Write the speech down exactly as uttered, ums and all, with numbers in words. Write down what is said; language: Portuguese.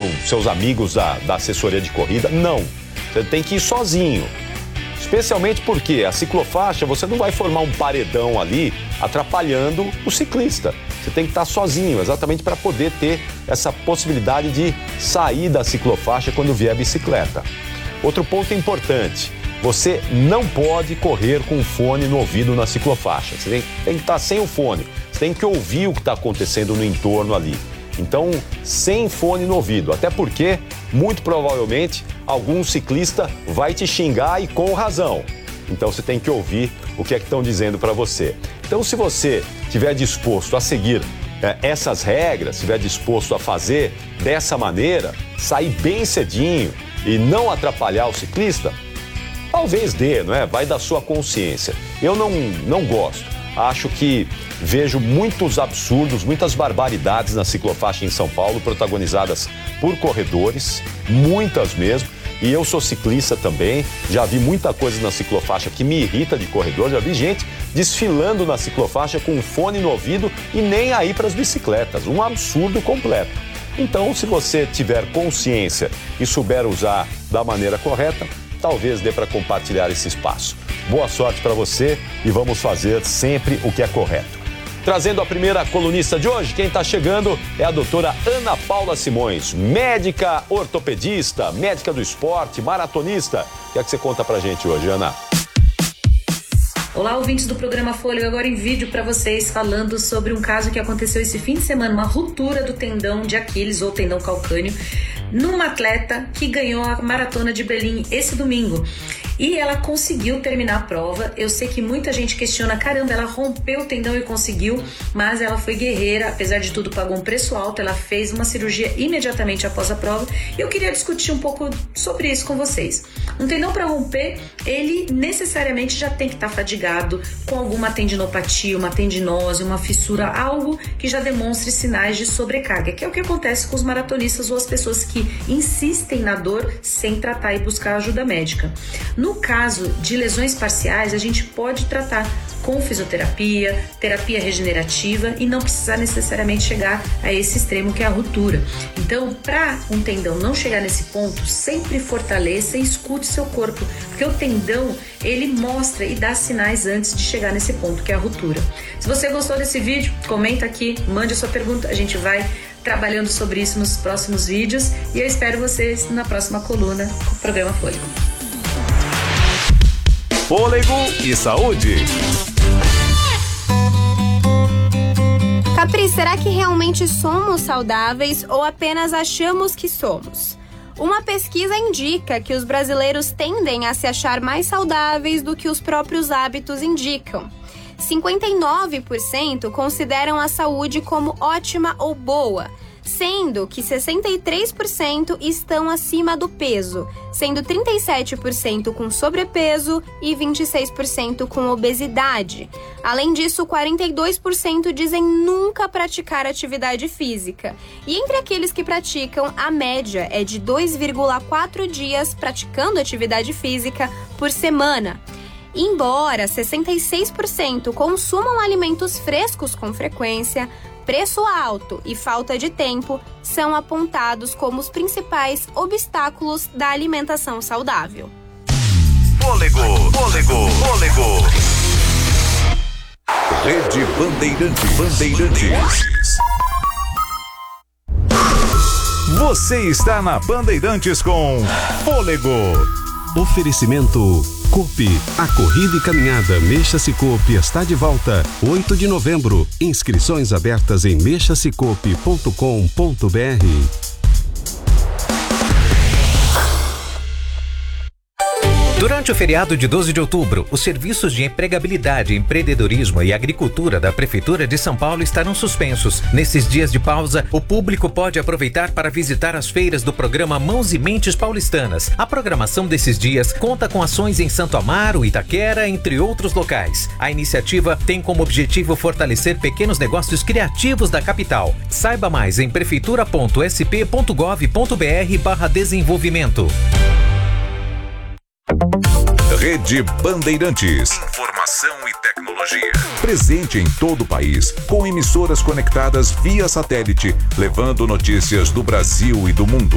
com seus amigos da, da assessoria de corrida. Não, você tem que ir sozinho. Especialmente porque a ciclofaixa, você não vai formar um paredão ali atrapalhando o ciclista. Você tem que estar sozinho, exatamente para poder ter essa possibilidade de sair da ciclofaixa quando vier a bicicleta. Outro ponto importante, você não pode correr com o fone no ouvido na ciclofaixa. Você tem, tem que estar sem o fone, você tem que ouvir o que está acontecendo no entorno ali. Então, sem fone no ouvido, até porque, muito provavelmente, algum ciclista vai te xingar e com razão. Então, você tem que ouvir o que é que estão dizendo para você. Então, se você estiver disposto a seguir é, essas regras, estiver disposto a fazer dessa maneira, sair bem cedinho e não atrapalhar o ciclista, talvez dê, não é? Vai da sua consciência. Eu não, não gosto. Acho que vejo muitos absurdos, muitas barbaridades na ciclofaixa em São Paulo, protagonizadas por corredores, muitas mesmo. E eu sou ciclista também, já vi muita coisa na ciclofaixa que me irrita de corredor, já vi gente desfilando na ciclofaixa com um fone no ouvido e nem aí para as bicicletas, um absurdo completo. Então, se você tiver consciência e souber usar da maneira correta, talvez dê para compartilhar esse espaço. Boa sorte para você e vamos fazer sempre o que é correto. Trazendo a primeira colunista de hoje, quem está chegando é a doutora Ana Paula Simões, médica ortopedista, médica do esporte, maratonista. O que é que você conta pra gente hoje, Ana? Olá, ouvintes do programa Fôlego, agora em vídeo para vocês falando sobre um caso que aconteceu esse fim de semana, uma ruptura do tendão de Aquiles ou tendão calcâneo numa atleta que ganhou a maratona de Berlim esse domingo. E ela conseguiu terminar a prova. Eu sei que muita gente questiona, caramba, ela rompeu o tendão e conseguiu, mas ela foi guerreira, apesar de tudo pagou um preço alto, ela fez uma cirurgia imediatamente após a prova. E eu queria discutir um pouco sobre isso com vocês. Um tendão para romper, ele necessariamente já tem que estar fadigado, com alguma tendinopatia, uma tendinose, uma fissura, algo que já demonstre sinais de sobrecarga, que é o que acontece com os maratonistas ou as pessoas que insistem na dor sem tratar e buscar ajuda médica. No caso de lesões parciais, a gente pode tratar com fisioterapia, terapia regenerativa e não precisar necessariamente chegar a esse extremo que é a ruptura. Então, para um tendão não chegar nesse ponto, sempre fortaleça e escute seu corpo, porque o tendão, ele mostra e dá sinais antes de chegar nesse ponto, que é a ruptura. Se você gostou desse vídeo, comenta aqui, mande a sua pergunta, a gente vai trabalhando sobre isso nos próximos vídeos e eu espero vocês na próxima coluna com o programa Fôlego. Fôlego e saúde. Capri, será que realmente somos saudáveis ou apenas achamos que somos? Uma pesquisa indica que os brasileiros tendem a se achar mais saudáveis do que os próprios hábitos indicam. cinquenta e nove por cento consideram a saúde como ótima ou boa, sendo que sessenta e três por cento estão acima do peso, sendo trinta e sete por cento com sobrepeso e vinte e seis por cento com obesidade. Além disso, quarenta e dois por cento dizem nunca praticar atividade física. E entre aqueles que praticam, a média é de dois vírgula quatro dias praticando atividade física por semana. Embora sessenta e seis por cento consumam alimentos frescos com frequência, preço alto e falta de tempo são apontados como os principais obstáculos da alimentação saudável. Fôlego, fôlego, fôlego. Rede Bandeirantes. Bandeirantes. Você está na Bandeirantes com Fôlego. Oferecimento Coop, a corrida e caminhada Mexa-se Coop está de volta, oito de novembro. Inscrições abertas em mexa se coop ponto com ponto br. Durante o feriado de doze de outubro, os serviços de empregabilidade, empreendedorismo e agricultura da Prefeitura de São Paulo estarão suspensos. Nesses dias de pausa, o público pode aproveitar para visitar as feiras do programa Mãos e Mentes Paulistanas. A programação desses dias conta com ações em Santo Amaro, Itaquera, entre outros locais. A iniciativa tem como objetivo fortalecer pequenos negócios criativos da capital. Saiba mais em prefeitura ponto s p ponto gov ponto br barra desenvolvimento. Rede Bandeirantes. Informação e tecnologia. Presente em todo o país, com emissoras conectadas via satélite, levando notícias do Brasil e do mundo.